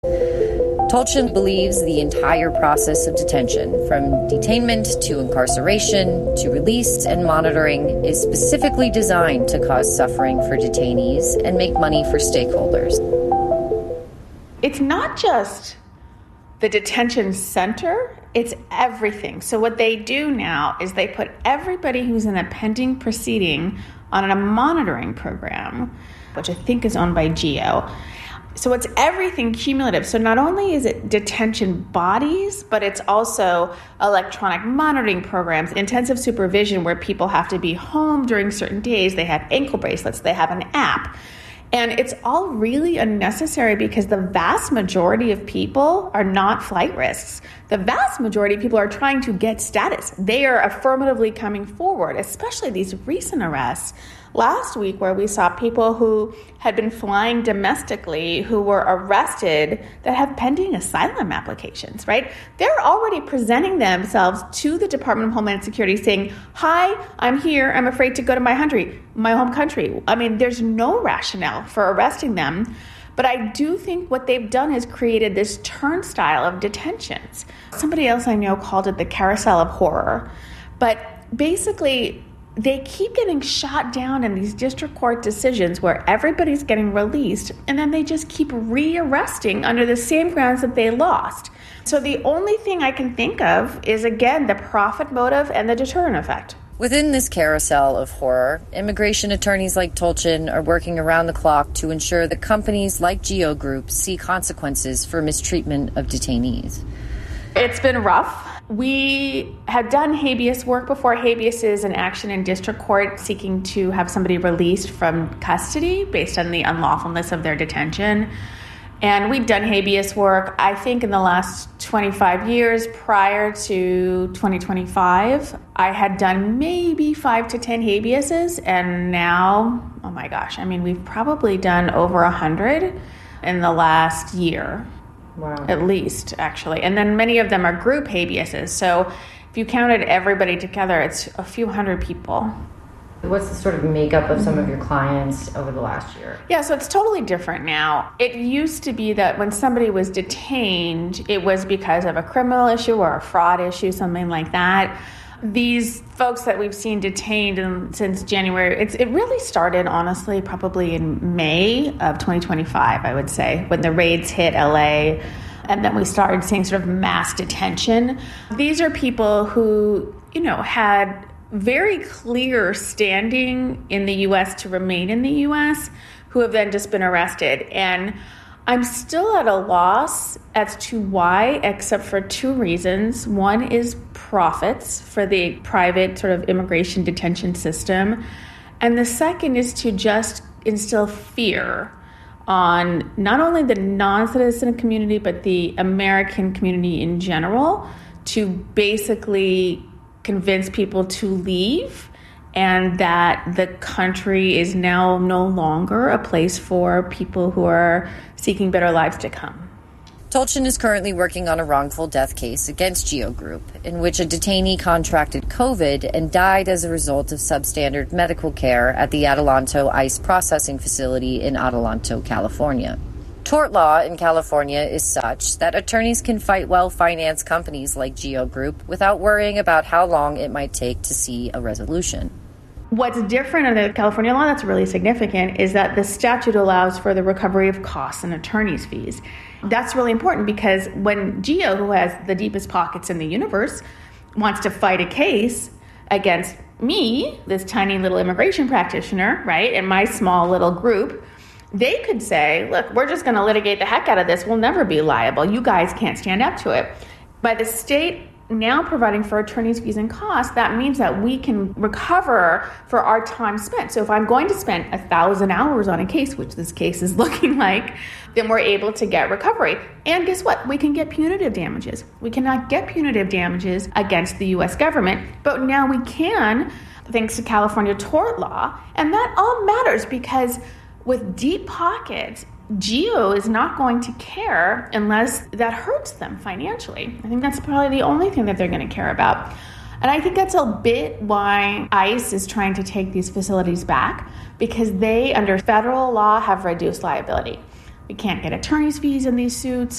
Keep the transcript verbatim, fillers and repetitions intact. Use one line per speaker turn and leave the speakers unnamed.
Tolchin believes the entire process of detention, from detainment to incarceration to release and monitoring, is specifically designed to cause suffering for detainees and make money for stakeholders.
It's not just the detention center, it's everything. So what they do now is they put everybody who's in a pending proceeding on a monitoring program, which I think is owned by GEO. So it's everything cumulative. So not only is it detention bodies, but it's also electronic monitoring programs, intensive supervision where people have to be home during certain days. They have ankle bracelets, they have an app. And it's all really unnecessary because the vast majority of people are not flight risks. The vast majority of people are trying to get status. They are affirmatively coming forward, especially these recent arrests last week where we saw people who had been flying domestically who were arrested that have pending asylum applications, right? They're already presenting themselves to the Department of Homeland Security saying, hi, I'm here. I'm afraid to go to my country, my home country. I mean, there's no rationale for arresting them. But I do think what they've done is created this turnstile of detentions. Somebody else I know called it the carousel of horror. But basically, they keep getting shot down in these district court decisions where everybody's getting released, and then they just keep re-arresting under the same grounds that they lost. So the only thing I can think of is, again, the profit motive and the deterrent effect.
Within this carousel of horror, immigration attorneys like Tolchin are working around the clock to ensure that companies like GEO Group see consequences for mistreatment of detainees.
It's been rough. We had done habeas work before. Habeas is an action in district court seeking to have somebody released from custody based on the unlawfulness of their detention. And we'd done habeas work, I think, in the last twenty-five years. Prior to twenty twenty-five, I had done maybe five to ten habeases. And now, oh my gosh, I mean, we've probably done over one hundred in the last year. Wow. At least, actually. And then many of them are group habeases. So if you counted everybody together, it's a few hundred people.
What's the sort of makeup of some of your clients over the last year?
Yeah, so it's totally different now. It used to be that when somebody was detained, it was because of a criminal issue or a fraud issue, something like that. These folks that we've seen detained in, since January, it's, it really started, honestly, probably in May of twenty twenty-five, I would say, when the raids hit L A, and then we started seeing sort of mass detention. These are people who, you know, had very clear standing in the U S to remain in the U S, who have then just been arrested. And I'm still at a loss as to why, except for two reasons. One is profits for the private sort of immigration detention system. And the second is to just instill fear on not only the non-citizen community, but the American community in general, to basically convince people to leave and that the country is now no longer a place for people who are seeking better lives to come.
Tolchin is currently working on a wrongful death case against GEO Group, in which a detainee contracted COVID and died as a result of substandard medical care at the Adelanto ICE processing facility in Adelanto, California. Tort law in California is such that attorneys can fight well-financed companies like GEO Group without worrying about how long it might take to see a resolution.
What's different in the California law that's really significant is that the statute allows for the recovery of costs and attorney's fees. That's really important because when GEO, who has the deepest pockets in the universe, wants to fight a case against me, this tiny little immigration practitioner, right, and my small little group, they could say, look, we're just going to litigate the heck out of this. We'll never be liable. You guys can't stand up to it. By the state now providing for attorney's fees and costs, that means that we can recover for our time spent. So if I'm going to spend a thousand hours on a case, which this case is looking like, then we're able to get recovery. And guess what? We can get punitive damages. We cannot get punitive damages against the U S government, but now we can, thanks to California tort law. And that all matters because with deep pockets, GEO is not going to care unless that hurts them financially. I think that's probably the only thing that they're going to care about. And I think that's a bit why ICE is trying to take these facilities back, because they, under federal law, have reduced liability. We can't get attorney's fees in these suits.